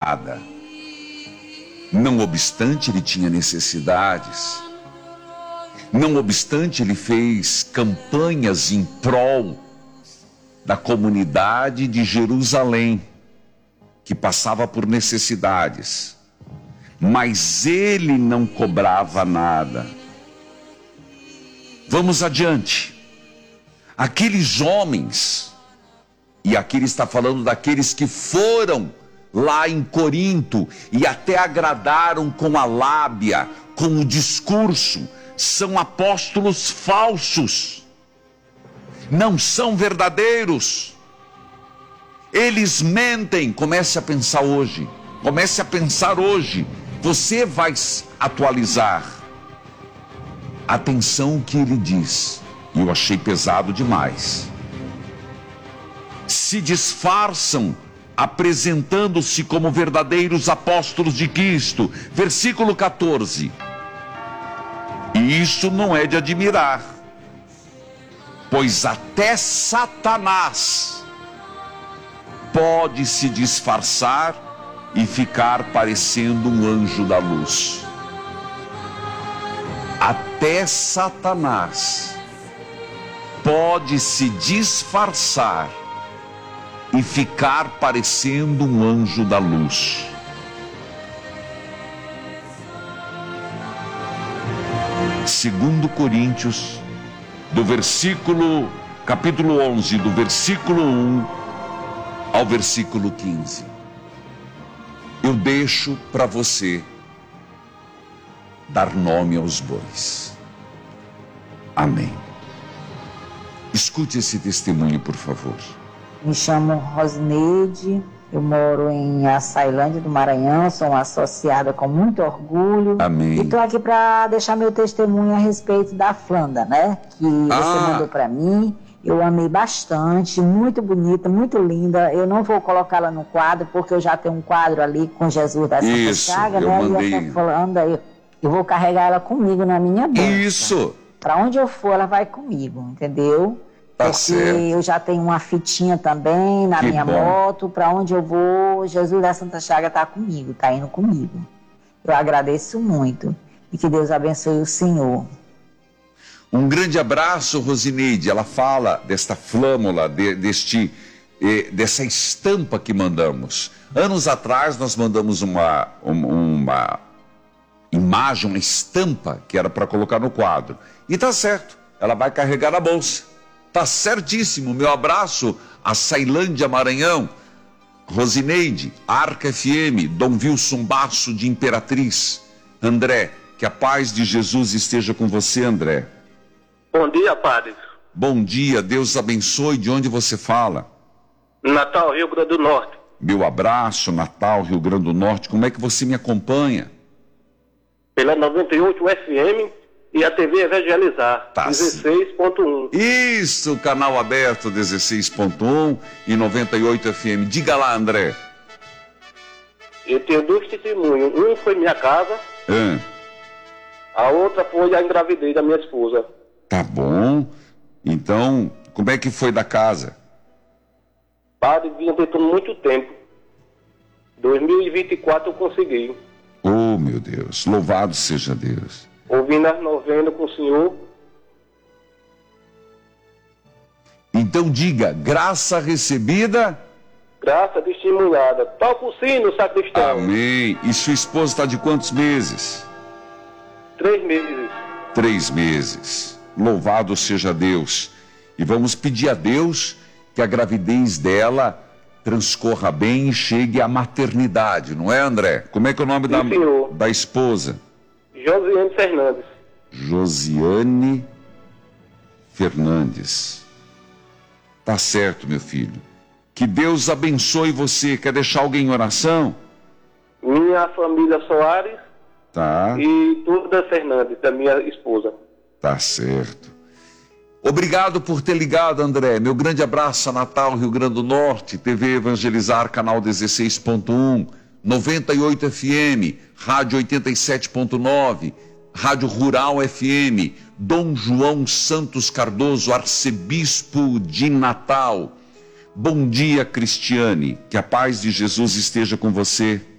nada. Não obstante, ele tinha necessidades. Não obstante, ele fez campanhas em prol da comunidade de Jerusalém, que passava por necessidades. Mas ele não cobrava nada. Vamos adiante. Aqueles homens, e aqui ele está falando daqueles que foram lá em Corinto e até agradaram com a lábia, com o discurso, são apóstolos falsos, não são verdadeiros, eles mentem. Comece a pensar hoje, você vai atualizar. Atenção o que ele diz, e eu achei pesado demais. Se disfarçam, apresentando-se como verdadeiros apóstolos de Cristo. Versículo 14. E isso não é de admirar, pois até Satanás pode se disfarçar e ficar parecendo um anjo da luz. Até Satanás pode se disfarçar e ficar parecendo um anjo da luz. Segundo Coríntios, capítulo 11, do versículo 1 ao versículo 15. Eu deixo para você dar nome aos bois. Amém. Escute esse testemunho, por favor. Me chamo Rosineide, eu moro em Açailândia do Maranhão, sou uma associada com muito orgulho. Amém. E estou aqui para deixar meu testemunho a respeito da Flanda, né? Que você mandou para mim. Eu amei bastante, muito bonita, muito linda. Eu não vou colocá-la no quadro, porque eu já tenho um quadro ali com Jesus da Santa Chaga, né? Mandei. E essa Flanda, eu vou carregar ela comigo na minha bolsa. Isso. Para onde eu for, ela vai comigo, entendeu? Porque certo. Eu já tenho uma fitinha também na minha moto. Para onde eu vou, Jesus da Santa Chaga está comigo, está indo comigo. Eu agradeço muito e que Deus abençoe o Senhor. Um grande abraço, Rosineide. Ela fala desta flâmula, dessa estampa que mandamos. Anos atrás nós mandamos uma imagem, uma estampa que era para colocar no quadro. E tá certo, ela vai carregar na bolsa. Tá certíssimo. Meu abraço a Açailândia, Maranhão. Rosineide, Arca FM, Dom Wilson Basso de Imperatriz. André, que a paz de Jesus esteja com você, André. Bom dia, padre. Bom dia, Deus abençoe. De onde você fala? Natal, Rio Grande do Norte. Meu abraço, Natal, Rio Grande do Norte. Como é que você me acompanha? Pela 98 FM e a TV Evangelizar, 16.1. Isso, canal aberto 16.1 e 98 FM. Diga lá, André. Eu tenho dois testemunhos. Um foi minha casa, a outra foi a engravidez da minha esposa. Tá bom. Então, como é que foi da casa? Padre, vinha tentando muito tempo. 2024 eu consegui. Oh, meu Deus. Louvado seja Deus. Ouvindo as novenas com o senhor. Então diga, graça recebida, graça testemunhada. Toca o sino, sacristão. Amém. E sua esposa está de quantos meses? 3 meses. 3 meses. Louvado seja Deus. E vamos pedir a Deus que a gravidez dela transcorra bem e chegue à maternidade, não é, André? Como é que é o nome da esposa? Josiane Fernandes. Josiane Fernandes. Tá certo, meu filho. Que Deus abençoe você. Quer deixar alguém em oração? Minha família Soares. Tá. E toda Fernandes, da minha esposa. Tá certo. Obrigado por ter ligado, André. Meu grande abraço a Natal, Rio Grande do Norte, TV Evangelizar, canal 16.1, 98 FM, Rádio 87.9, Rádio Rural FM, Dom João Santos Cardoso, arcebispo de Natal. Bom dia, Cristiane. Que a paz de Jesus esteja com você.